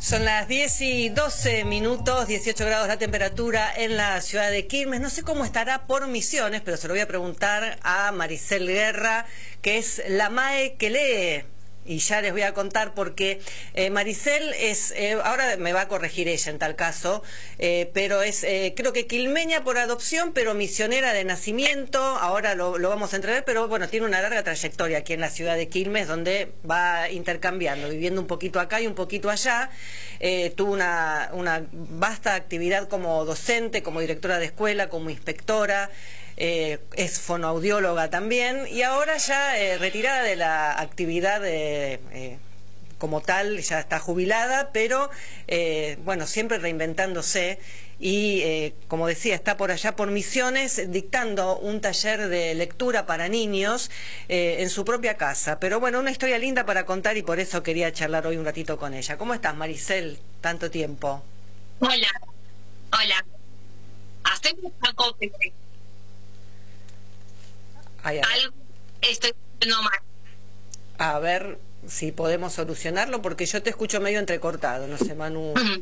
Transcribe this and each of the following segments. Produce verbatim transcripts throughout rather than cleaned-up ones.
Son las diez y doce minutos, dieciocho grados la temperatura en la ciudad de Quilmes. No sé cómo estará por Misiones, pero se lo voy a preguntar a Maricel Guerra, que es la MAE que lee. Y ya les voy a contar porque eh, Maricel es, eh, ahora me va a corregir ella en tal caso, eh, pero es eh, creo que quilmeña por adopción, pero misionera de nacimiento. Ahora lo, lo vamos a entrever, pero bueno, tiene una larga trayectoria aquí en la ciudad de Quilmes, donde va intercambiando, viviendo un poquito acá y un poquito allá. Eh, tuvo una, una vasta actividad como docente, como directora de escuela, como inspectora. Eh, es fonoaudióloga también y ahora ya eh, retirada de la actividad eh, eh, como tal, ya está jubilada, pero eh, bueno, siempre reinventándose y eh, como decía, está por allá por Misiones dictando un taller de lectura para niños eh, en su propia casa. Pero bueno, una historia linda para contar y por eso quería charlar hoy un ratito con ella. ¿Cómo estás, Maricel? Tanto tiempo. Hola, hola. Hacemos acopio. Ay, Algo estoy no mal. A ver si podemos solucionarlo, porque yo te escucho medio entrecortado, no sé, Manu. Uh-huh.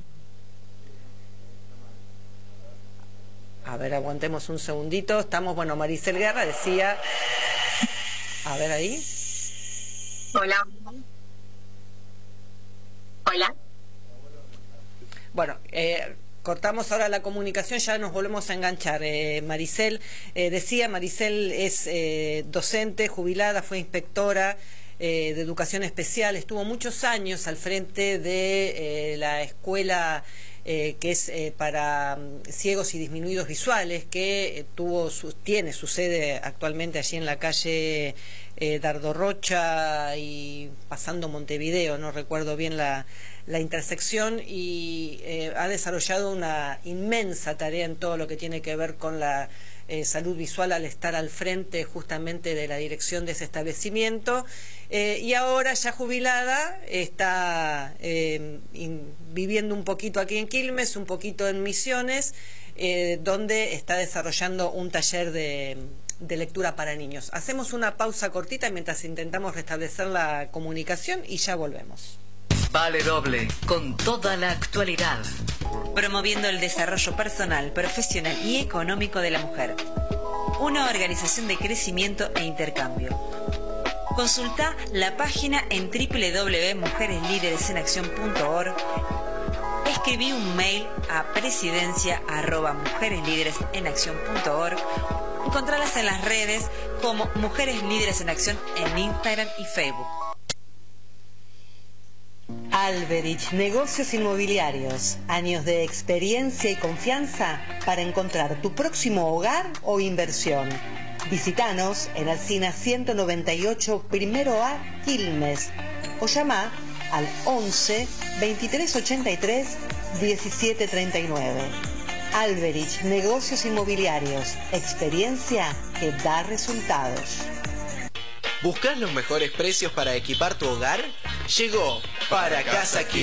A ver, aguantemos un segundito. Estamos, bueno, Maricel Guerra decía... A ver ahí. Hola. Hola. Bueno, eh... cortamos ahora la comunicación, ya nos volvemos a enganchar. Eh, Maricel, eh, decía, Maricel es eh, docente, jubilada, fue inspectora eh, de educación especial, estuvo muchos años al frente de eh, la escuela eh, que es eh, para um, ciegos y disminuidos visuales, que eh, tuvo su, tiene su sede actualmente allí en la calle eh, Dardo Rocha y pasando Montevideo, no recuerdo bien la... la intersección, y eh, ha desarrollado una inmensa tarea en todo lo que tiene que ver con la eh, salud visual al estar al frente justamente de la dirección de ese establecimiento, eh, y ahora ya jubilada está eh, in, viviendo un poquito aquí en Quilmes, un poquito en Misiones, eh, donde está desarrollando un taller de, de lectura para niños. Hacemos una pausa cortita mientras intentamos restablecer la comunicación y ya volvemos. Vale Doble, con toda la actualidad. Promoviendo el desarrollo personal, profesional y económico de la mujer. Una organización de crecimiento e intercambio. Consulta la página en doble u doble u doble u punto mujeres líderes en acción punto org. Escribí un mail a presidencia arroba mujeres líderes en acción punto org. Encontralas en las redes como Mujeres Líderes en Acción en Instagram y Facebook. Alberich, negocios inmobiliarios, años de experiencia y confianza para encontrar tu próximo hogar o inversión. Visítanos en Alsina ciento noventa y ocho, primero A, Quilmes, o llama al once, veintitrés ochenta y tres, diecisiete treinta y nueve. Alberich, negocios inmobiliarios, experiencia que da resultados. ¿Buscas los mejores precios para equipar tu hogar? Llegó Para Casa Quilmes.